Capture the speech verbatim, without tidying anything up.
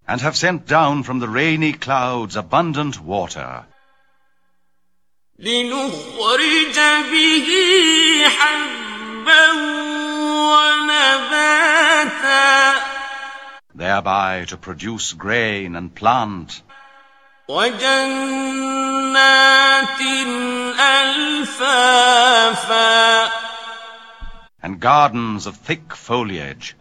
and have sent down from the rainy clouds abundant water, لنخرج به حبا ونباتا, thereby to produce grain and plant, وجنات ألفافا, and gardens of thick foliage,